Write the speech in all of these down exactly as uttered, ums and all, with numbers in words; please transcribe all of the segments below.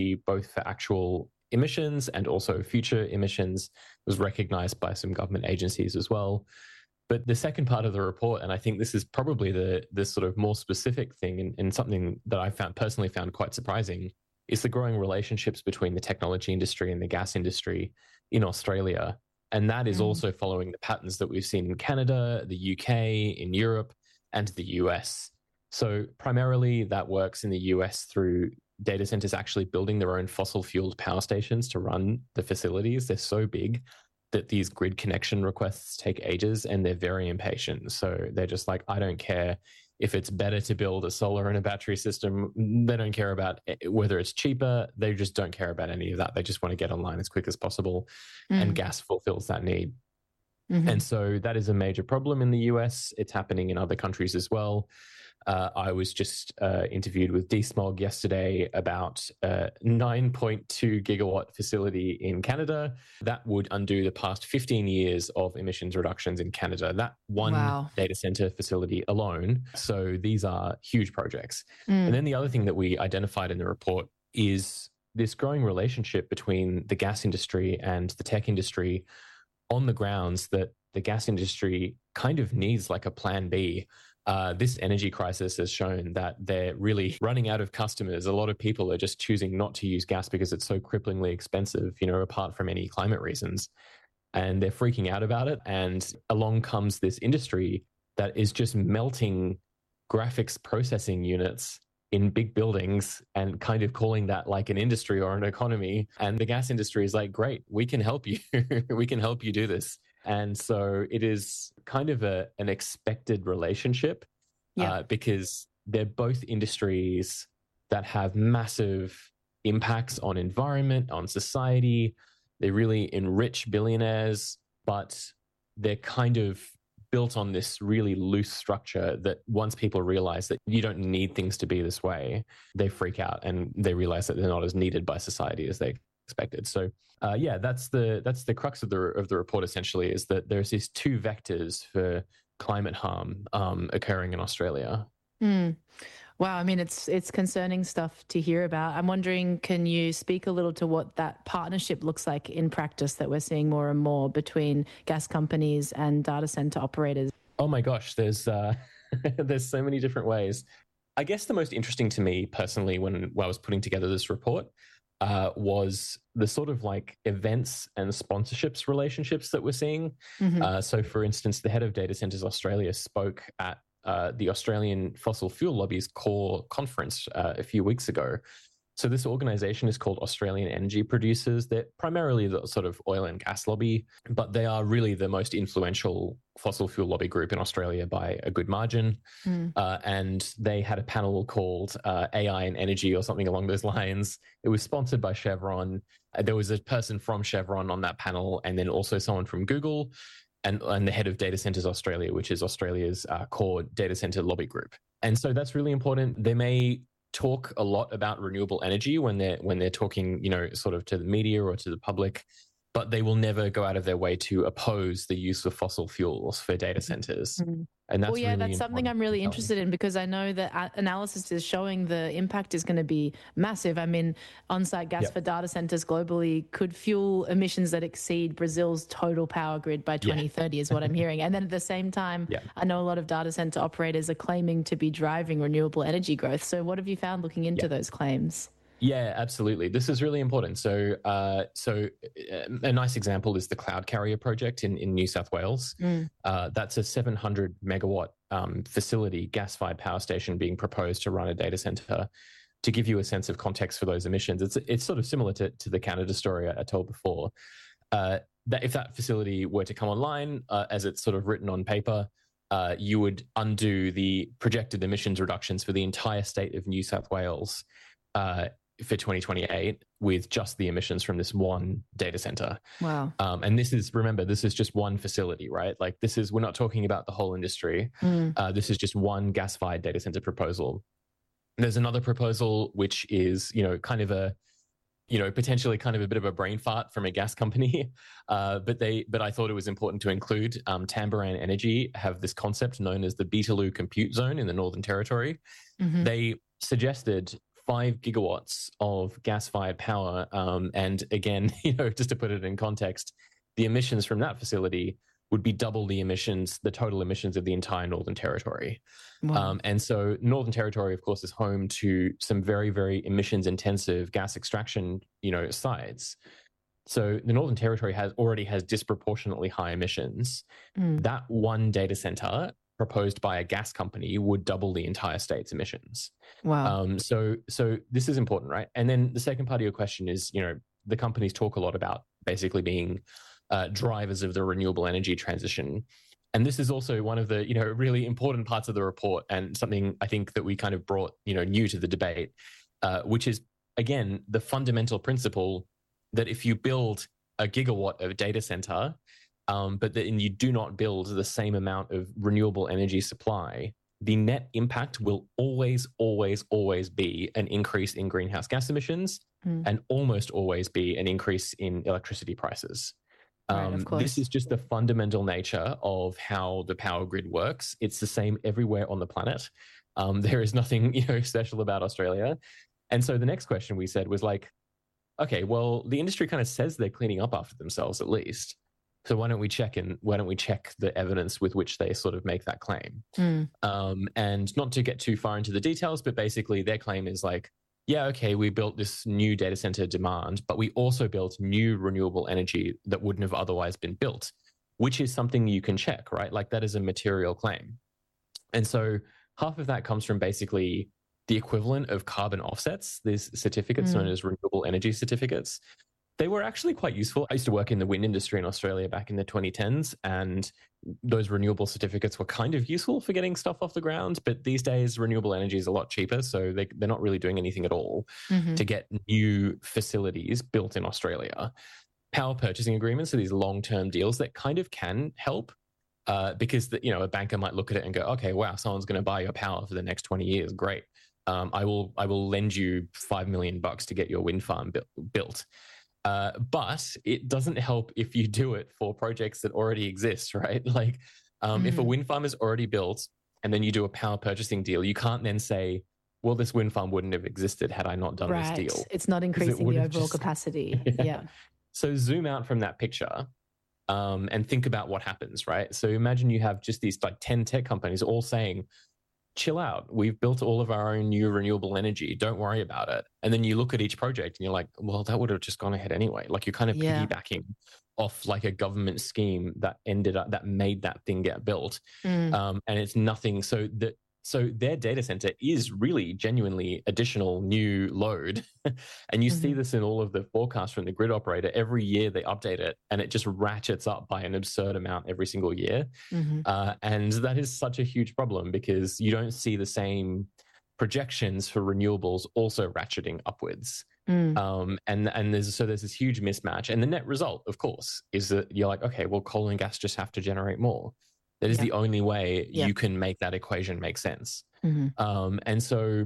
both for actual emissions and also future emissions. It was recognized by some government agencies as well. But the second part of the report, and I think this is probably the, the sort of more specific thing and, and something that I found personally found quite surprising, is the growing relationships between the technology industry and the gas industry in Australia. And that is mm. also following the patterns that we've seen in Canada, the U K, in Europe, and the U S. So primarily that works in the U S through data centers actually building their own fossil-fueled power stations to run the facilities. They're so big that these grid connection requests take ages and they're very impatient. So they're just like, I don't care if it's better to build a solar and a battery system. They don't care about whether it's cheaper. They just don't care about any of that. They just want to get online as quick as possible. Mm. And gas fulfills that need. Mm-hmm. And so that is a major problem in the U S. It's happening in other countries as well. Uh, I was just uh, interviewed with DeSmog yesterday about a nine point two gigawatt facility in Canada that would undo the past fifteen years of emissions reductions in Canada. That one wow. data center facility alone. So these are huge projects. Mm. And then the other thing that we identified in the report is this growing relationship between the gas industry and the tech industry on the grounds that the gas industry kind of needs like a plan B. Uh, this energy crisis has shown that they're really running out of customers. A lot of people are just choosing not to use gas because it's so cripplingly expensive, you know, apart from any climate reasons. And they're freaking out about it. And along comes this industry that is just melting graphics processing units in big buildings and kind of calling that like an industry or an economy. And the gas industry is like, great, we can help you. We can help you do this. And so it is kind of a an expected relationship yeah. uh, because they're both industries that have massive impacts on environment, on society. They really enrich billionaires, but they're kind of built on this really loose structure that once people realize that you don't need things to be this way, they freak out and they realize that they're not as needed by society as they expected. So, uh, yeah, that's the that's the crux of the of the report. Essentially, is that there's these two vectors for climate harm um, occurring in Australia. Mm. Wow, I mean, it's it's concerning stuff to hear about. I'm wondering, can you speak a little to what that partnership looks like in practice that we're seeing more and more between gas companies and data center operators? Oh my gosh, there's uh, there's so many different ways. I guess the most interesting to me personally when, when I was putting together this report Uh, was the sort of like events and sponsorships relationships that we're seeing. Mm-hmm. Uh, so, for instance, the head of Data Centers Australia spoke at uh, the Australian Fossil Fuel Lobby's core conference uh, a few weeks ago. So this organization is called Australian Energy Producers. They're primarily the sort of oil and gas lobby, but they are really the most influential fossil fuel lobby group in Australia by a good margin. Mm. Uh, and they had a panel called uh, A I and Energy or something along those lines. It was sponsored by Chevron. Uh, there was a person from Chevron on that panel and then also someone from Google and, and the head of Data Centers Australia, which is Australia's uh, core data center lobby group. And so that's really important. They may talk a lot about renewable energy when they're when they're talking, you know, sort of to the media or to the public, but they will never go out of their way to oppose the use of fossil fuels for data centers. Mm-hmm. And that's well, yeah, really that's something I'm really interested in because I know that analysis is showing the impact is going to be massive. I mean, on-site gas yep. for data centers globally could fuel emissions that exceed Brazil's total power grid by twenty thirty yeah. is what I'm hearing. And then at the same time, yeah. I know a lot of data center operators are claiming to be driving renewable energy growth. So what have you found looking into yeah. those claims? Yeah, absolutely. This is really important. So, uh, so a nice example is the Cloud Carrier project in, in New South Wales. Mm. Uh, that's a seven hundred megawatt um, facility, gas-fired power station being proposed to run a data center. To give you a sense of context for those emissions, it's it's sort of similar to, to the Canada story I, I told before. Uh, that if that facility were to come online, uh, as it's sort of written on paper, uh, you would undo the projected emissions reductions for the entire state of New South Wales. Uh, for twenty twenty-eight with just the emissions from this one data center. Wow. Um, and this is, remember, this is just one facility, right? Like this is, we're not talking about the whole industry. Mm. Uh, this is just one gas-fired data center proposal. And there's another proposal, which is, you know, kind of a, you know, potentially kind of a bit of a brain fart from a gas company. Uh, but they, but I thought it was important to include um, Tamboran Energy have this concept known as the Beetaloo Compute Zone in the Northern Territory. Mm-hmm. They suggested five gigawatts of gas-fired power. Um, and again, you know, just to put it in context, the emissions from that facility would be double the emissions, the total emissions of the entire Northern Territory. Wow. Um, and so Northern Territory, of course, is home to some very, very emissions-intensive gas extraction, you know, sites. So the Northern Territory has already has disproportionately high emissions. Mm. That one data center proposed by a gas company would double the entire state's emissions. Wow. Um, so, so this is important, right? And then the second part of your question is, you know, the companies talk a lot about basically being uh, drivers of the renewable energy transition. And this is also one of the, you know, really important parts of the report, and something I think that we kind of brought, you know, new to the debate, uh, which is, again, the fundamental principle that if you build a gigawatt of data center, um, but then you do not build the same amount of renewable energy supply, the net impact will always, always, always be an increase in greenhouse gas emissions mm. and almost always be an increase in electricity prices. Right, Um, this is just the fundamental nature of how the power grid works. It's the same everywhere on the planet. Um, there is nothing, you know, special about Australia. And so the next question we said was like, okay, well, the industry kind of says they're cleaning up after themselves at least. So why don't we check in? Why don't we check the evidence with which they sort of make that claim? Mm. Um, and not to get too far into the details, but basically their claim is like, yeah, okay, we built this new data center demand, but we also built new renewable energy that wouldn't have otherwise been built, which is something you can check, right? Like that is a material claim. And so half of that comes from basically the equivalent of carbon offsets, these certificates mm. known as renewable energy certificates. They were actually quite useful. I used to work in the wind industry in Australia back in the twenty tens, and those renewable certificates were kind of useful for getting stuff off the ground. But these days, renewable energy is a lot cheaper, so they, they're not really doing anything at all mm-hmm. to get new facilities built in Australia. Power purchasing agreements are these long-term deals that kind of can help uh, because the, you know, a banker might look at it and go, okay, wow, someone's going to buy your power for the next twenty years. Great. Um, I will I will lend you five million bucks to get your wind farm bu- built. Uh, but it doesn't help if you do it for projects that already exist, right? Like um, mm-hmm. if a wind farm is already built and then you do a power purchasing deal, you can't then say, well, this wind farm wouldn't have existed had I not done right. this deal. It's not increasing it the overall just... capacity. yeah. yeah. So zoom out from that picture um, and think about what happens, right? So imagine you have just these like ten tech companies all saying, chill out, we've built all of our own new renewable energy, don't worry about it. And then you look at each project and you're like, well, that would have just gone ahead anyway. Like you're kind of yeah. piggybacking off like a government scheme that ended up, that made that thing get built. Mm. Um, and it's nothing. So that, so their data center is really genuinely additional new load. And you mm-hmm. see this in all of the forecasts from the grid operator. Every year they update it and it just ratchets up by an absurd amount every single year. Mm-hmm. Uh, and that is such a huge problem because you don't see the same projections for renewables also ratcheting upwards. Mm. Um, and and there's so there's this huge mismatch. And the net result, of course, is that you're like, okay, well, coal and gas just have to generate more. That is yeah. the only way yeah. you can make that equation make sense. Mm-hmm. Um, and so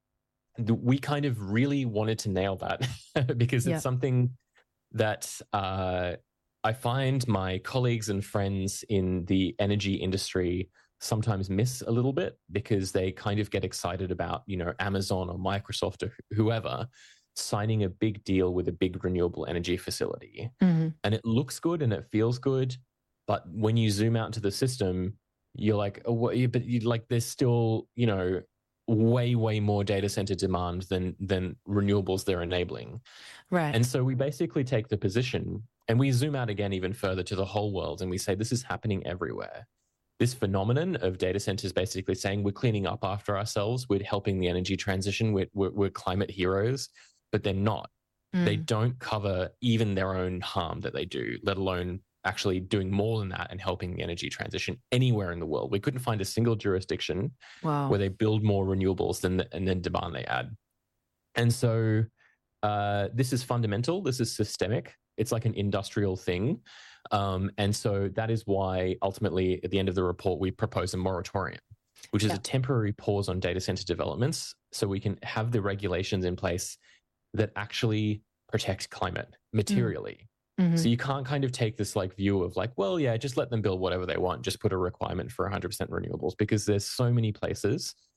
th- we kind of really wanted to nail that because yeah. it's something that uh, I find my colleagues and friends in the energy industry sometimes miss a little bit because they kind of get excited about, you know, Amazon or Microsoft or wh- whoever signing a big deal with a big renewable energy facility. Mm-hmm. And it looks good and it feels good. But when you zoom out into the system, you're like, oh, what, but you like, there's still, you know, way, way more data center demand than than renewables they're enabling. Right. And so we basically take the position and we zoom out again even further to the whole world and we say this is happening everywhere. This phenomenon of data centers basically saying we're cleaning up after ourselves, we're helping the energy transition, we're, we're, we're climate heroes, but they're not. Mm. They don't cover even their own harm that they do, let alone actually doing more than that and helping the energy transition anywhere in the world. We couldn't find a single jurisdiction wow. where they build more renewables than the, and then demand they add. And so uh, this is fundamental. This is systemic. It's like an industrial thing. Um, and so that is why ultimately at the end of the report, we propose a moratorium, which is yeah. a temporary pause on data center developments so we can have the regulations in place that actually protect climate materially. Mm. Mm-hmm. So you can't kind of take this like view of like, well, yeah, just let them build whatever they want. Just put a requirement for one hundred percent renewables because there's so many places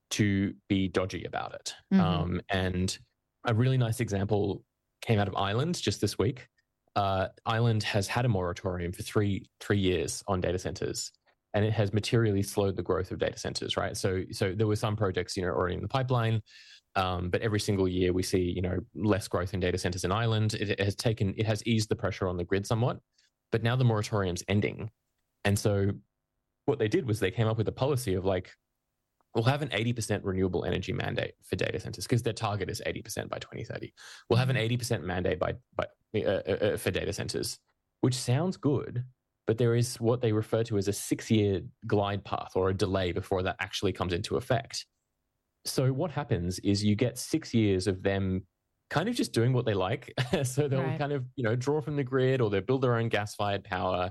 to be dodgy about it. Mm-hmm. Um, and a really nice example came out of Ireland just this week. Uh, Ireland has had a moratorium for three three years on data centers, and it has materially slowed the growth of data centers. Right, so so there were some projects, you know, already in the pipeline, um, but every single year we see, you know, less growth in data centers in Ireland. It, it has taken, it has eased the pressure on the grid somewhat, but now the moratorium's ending, and so what they did was they came up with a policy of like, we'll have an eighty percent renewable energy mandate for data centers because their target is eighty percent by twenty thirty. We'll have an eighty percent mandate by, by uh, uh, for data centers, which sounds good, but there is what they refer to as a six-year glide path or a delay before that actually comes into effect. So what happens is you get six years of them kind of just doing what they like. So they'll Right. kind of, you know, draw from the grid, or they'll build their own gas-fired power.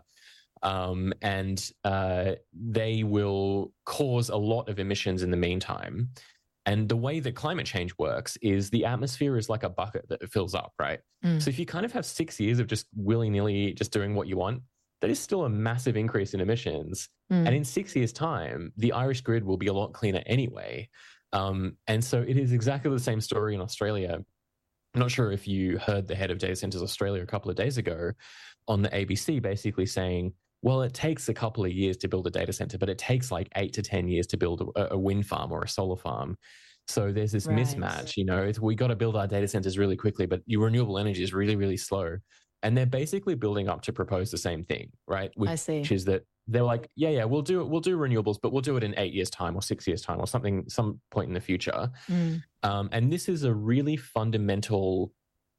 Um, and uh, they will cause a lot of emissions in the meantime. And the way that climate change works is the atmosphere is like a bucket that fills up, right? Mm. So if you kind of have six years of just willy-nilly just doing what you want, that is still a massive increase in emissions. Mm. And in six years' time, the Irish grid will be a lot cleaner anyway. Um, and so it is exactly the same story in Australia. I'm not sure if you heard the head of Data Centers Australia a couple of days ago on the A B C basically saying, well, it takes a couple of years to build a data center, but it takes like eight to ten years to build a, a wind farm or a solar farm. So there's this Right. mismatch, you know, it's, we got to build our data centers really quickly, but your renewable energy is really, really slow. And they're basically building up to propose the same thing, right? Which, I see. Which is that they're like, yeah, yeah, we'll do it. We'll do renewables, but we'll do it in eight years time or six years time or something, some point in the future. Mm. Um, and this is a really fundamental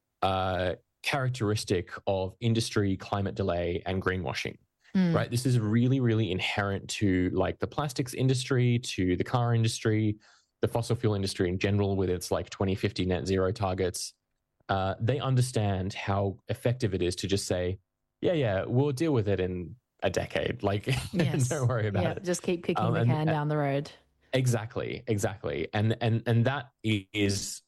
uh, characteristic of industry climate delay and greenwashing. Mm. Right. This is really, really inherent to like the plastics industry, to the car industry, the fossil fuel industry in general, with its like twenty fifty net zero targets. Uh, they understand how effective it is to just say, yeah, yeah, we'll deal with it in a decade. Like, Yes. don't worry about Yeah, it. just keep kicking Um, the and- can down the road. Exactly, exactly. And and and that is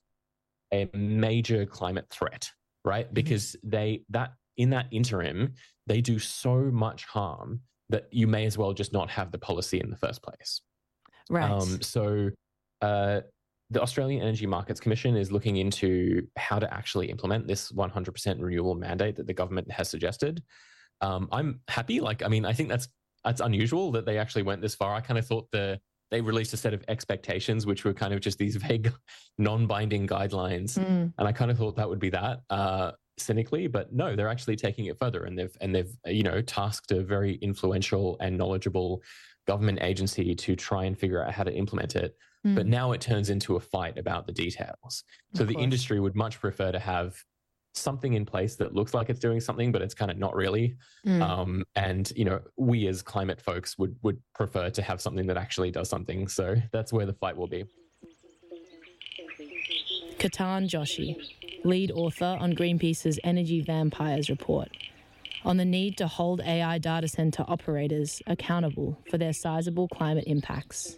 a major climate threat, right? Because they that in that interim, they do so much harm that you may as well just not have the policy in the first place. Right. Um, so uh, the Australian Energy Markets Commission is looking into how to actually implement this one hundred percent renewable mandate that the government has suggested. Um, I'm happy. Like, I mean, I think that's that's unusual that they actually went this far. I kind of thought the they released a set of expectations, which were kind of just these vague, non-binding guidelines, Mm. and I kind of thought that would be that. Uh, cynically, but no, they're actually taking it further, and they've and they've you know tasked a very influential and knowledgeable government agency to try and figure out how to implement it. Mm. But now it turns into a fight about the details. So Of the course. industry would much prefer to have something in place that looks like it's doing something, but it's kind of not really. Mm. Um, and you know, we as climate folks would would prefer to have something that actually does something. So that's where the fight will be. Ketan Joshi, lead author on Greenpeace's Energy Vampires report, on the need to hold A I data centre operators accountable for their sizable climate impacts.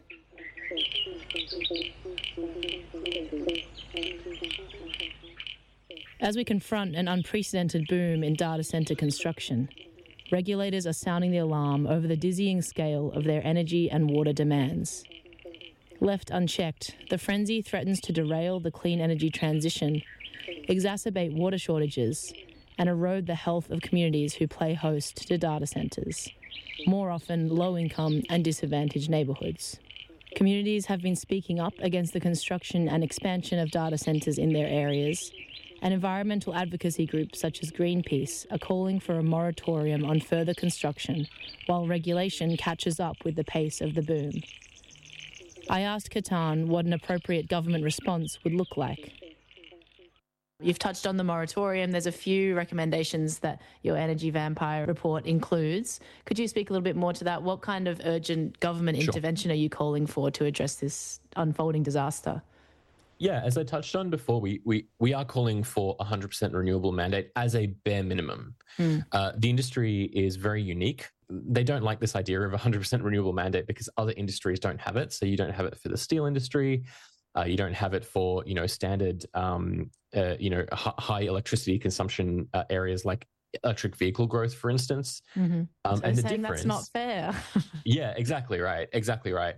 As we confront an unprecedented boom in data centre construction, regulators are sounding the alarm over the dizzying scale of their energy and water demands. Left unchecked, the frenzy threatens to derail the clean energy transition, exacerbate water shortages, and erode the health of communities who play host to data centres, more often low-income and disadvantaged neighbourhoods. Communities have been speaking up against the construction and expansion of data centres in their areas, and environmental advocacy groups such as Greenpeace are calling for a moratorium on further construction while regulation catches up with the pace of the boom. I asked Ketan what an appropriate government response would look like. You've touched on the moratorium. There's a few recommendations that your Energy Vampire report includes. Could you speak a little bit more to that? What kind of urgent government Sure. intervention are you calling for to address this unfolding disaster? Yeah, as I touched on before, we we we are calling for a one hundred percent renewable mandate as a bare minimum. Mm. Uh, the industry is very unique. They don't like this idea of a one hundred percent renewable mandate because other industries don't have it. So you don't have it for the steel industry. Uh, you don't have it for, you know, standard, um, uh, you know, h- high electricity consumption uh, areas like electric vehicle growth, for instance. Mm-hmm. Um, So and the saying difference, that's not fair. yeah, exactly right, exactly right.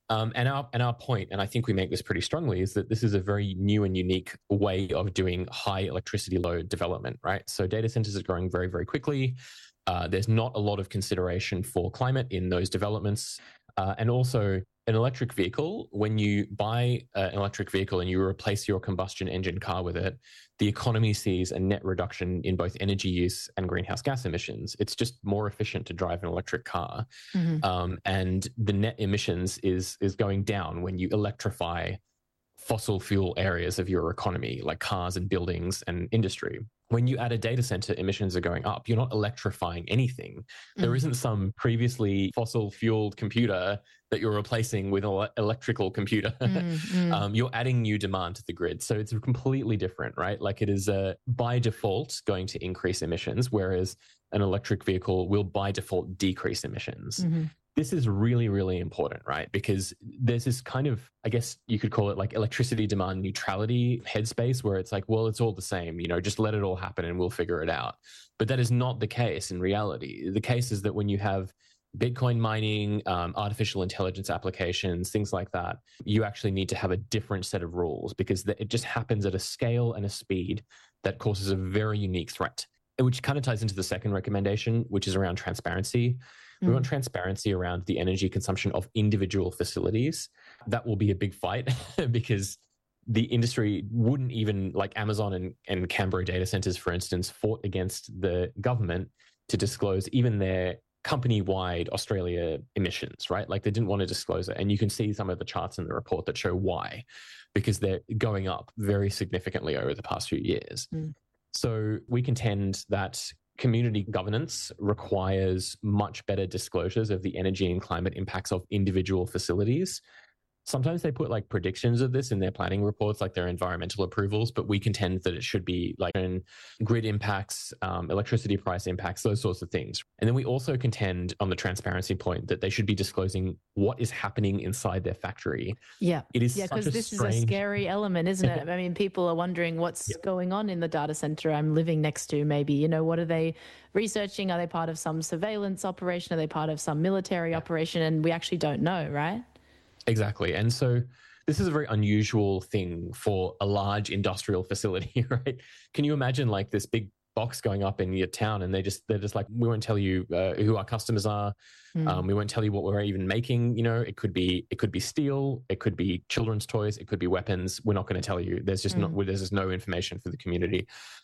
Um, and our and our point, and I think we make this pretty strongly, is that this is a very new and unique way of doing high electricity load development, right? So data centers are growing very, very quickly. Uh, there's not a lot of consideration for climate in those developments. Uh, and also an electric vehicle, when you buy uh, an electric vehicle and you replace your combustion engine car with it, the economy sees a net reduction in both energy use and greenhouse gas emissions. It's just more efficient to drive an electric car. Mm-hmm. Um, and the net emissions is, is going down when you electrify fossil fuel areas of your economy, like cars and buildings and industry. When you add a data center, emissions are going up. You're not electrifying anything. Mm-hmm. There isn't some previously fossil fueled computer that you're replacing with an electrical computer. Mm-hmm. um, you're adding new demand to the grid. So it's completely different, right? Like it is uh, by default going to increase emissions, whereas an electric vehicle will by default decrease emissions. Mm-hmm. This is really, really important, right? Because there's this kind of, I guess you could call it like electricity demand neutrality headspace where it's like, well, it's all the same, you know, just let it all happen and we'll figure it out. But that is not the case in reality. The case is that when you have Bitcoin mining, um, artificial intelligence applications, things like that, you actually need to have a different set of rules because it just happens at a scale and a speed that causes a very unique threat, which kind of ties into the second recommendation, which is around transparency. We want transparency around the energy consumption of individual facilities. That will be a big fight because the industry wouldn't even, like Amazon and, and Canberra data centers, for instance, fought against the government to disclose even their company-wide Australia emissions, right? Like they didn't want to disclose it. And you can see some of the charts in the report that show why, because they're going up very significantly over the past few years. Mm. So we contend that community governance requires much better disclosures of the energy and climate impacts of individual facilities. Sometimes they put like predictions of this in their planning reports, like their environmental approvals, but we contend that it should be like grid impacts, um, electricity price impacts, those sorts of things. And then we also contend on the transparency point that they should be disclosing what is happening inside their factory. Yeah, it is yeah, because this strange... is a scary element, isn't it? I mean, people are wondering what's yeah. going on in the data center I'm living next to. Maybe, you know, what are they researching? Are they part of some surveillance operation? Are they part of some military yeah. operation? And we actually don't know, right? Exactly. And so this is a very unusual thing for a large industrial facility, right? Can you imagine like this big box going up in your town and they just, they're just like, we won't tell you uh, who our customers are. Mm. Um, we won't tell you what we're even making. You know, it could be, it could be steel. It could be children's toys. It could be weapons. We're not going to tell you. There's just mm. not, there's just no information for the community.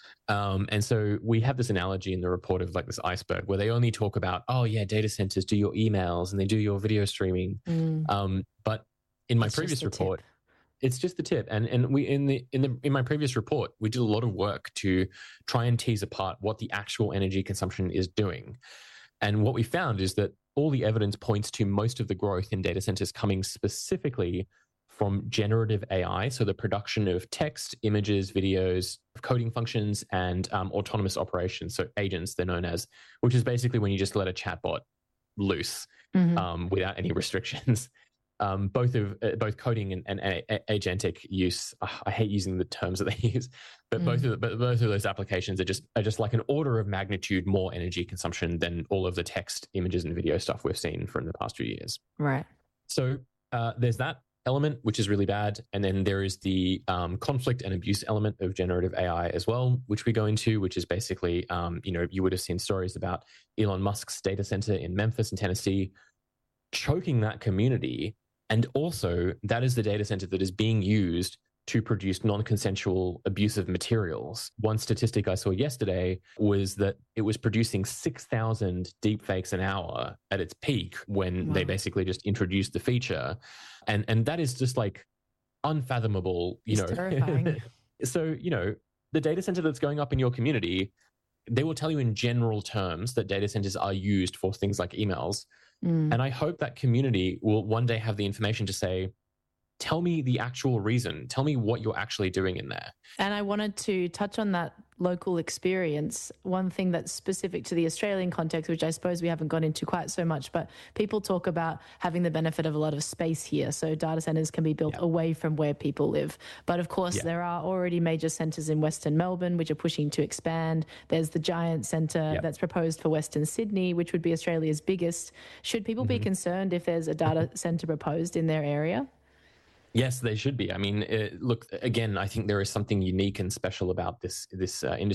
Um, and so we have this analogy in the report of like this iceberg where they only talk about, oh yeah, data centers do your emails and they do your video streaming. Mm. Um, but in my it's previous report, tip. It's just the tip. And and we in the in the in my previous report, we did a lot of work to try and tease apart what the actual energy consumption is doing. And what we found is that all the evidence points to most of the growth in data centers coming specifically from generative A I, so the production of text, images, videos, coding functions, and um, autonomous operations, so agents they're known as, which is basically when you just let a chatbot loose mm-hmm. um, without any restrictions. Um, both of uh, both coding and, and a, a, agentic use. Uh, I hate using the terms that they use, but mm. both of the, but both of those applications are just are just like an order of magnitude more energy consumption than all of the text, images, and video stuff we've seen from the past few years. Right. So uh, there's that element, which is really bad, and then there is the um, conflict and abuse element of generative A I as well, which we go into, which is basically, um, you know, you would have seen stories about Elon Musk's data center in Memphis in Tennessee choking that community. And also, that is the data center that is being used to produce non-consensual abusive materials. One statistic I saw yesterday was that it was producing six thousand deepfakes an hour at its peak when wow. they basically just introduced the feature. And and that is just like unfathomable, you it's know. Terrifying. So, you know, the data center that's going up in your community, they will tell you in general terms that data centers are used for things like emails. Mm. And I hope that community will one day have the information to say, tell me the actual reason. Tell me what you're actually doing in there. And I wanted to touch on that local experience, one thing that's specific to the Australian context, which I suppose we haven't gone into quite so much, but people talk about having the benefit of a lot of space here. So data centers can be built yeah. away from where people live. But of course, yeah. there are already major centers in Western Melbourne, which are pushing to expand. There's the giant center yeah. that's proposed for Western Sydney, which would be Australia's biggest. Should people mm-hmm. be concerned if there's a data center proposed in their area? Yes, they should be. I mean, uh, look, again, I think there is something unique and special about this this uh, industry.